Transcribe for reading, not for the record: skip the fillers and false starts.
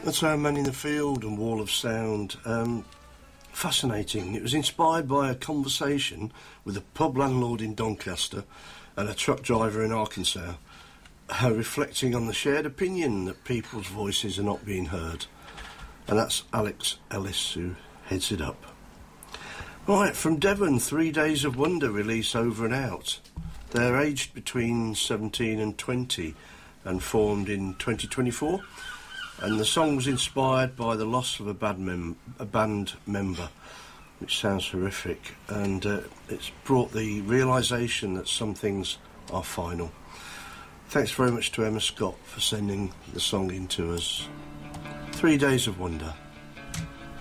That's our Man in the Field and Wall of Sound. Fascinating. It was inspired by a conversation with a pub landlord in Doncaster and a truck driver in Arkansas, reflecting on the shared opinion that people's voices are not being heard. And that's Alex Ellis who heads it up. Right, from Devon, 3 Days of Wonder release Over and Out. They're aged between 17 and 20 and formed in 2024. And the song was inspired by the loss of a band member, which sounds horrific. And it's brought the realisation that some things are final. Thanks very much to Emma Scott for sending the song in to us. 3 Days of Wonder.